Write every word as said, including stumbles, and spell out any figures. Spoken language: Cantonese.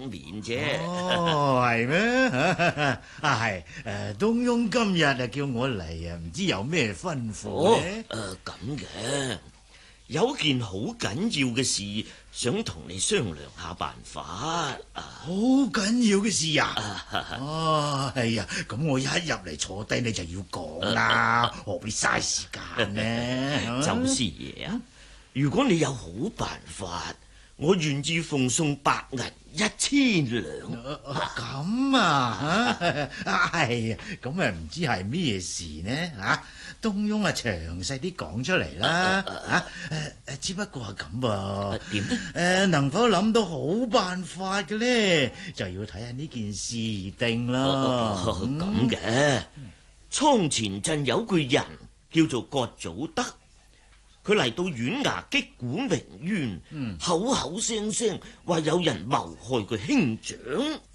面啫。 哦，係咩？啊係，誒，東翁今日啊叫我嚟啊，唔知有咩吩咐咧？ 誒咁嘅，有件好緊要嘅事，想同你商量下辦法。 好緊要嘅事啊！哦，係啊，咁我一入嚟坐低你就要講啦，何必嘥時間呢？ 周師爺啊，如果你有好辦法，我願意奉送白銀一千兩。 咁啊，係啊，咁啊唔知係咩事呢？吓，東翁啊，詳細啲講出嚟啦。吓，誒誒，只不過係咁噃。 點呢？ 誒，能否諗到好辦法嘅咧，就要睇下呢件事定啦。 咁嘅，倉前鎮有個人叫做葛祖德。佢嚟到縣衙擊鼓鳴冤，嗯、口口聲聲話有人謀害佢兄長。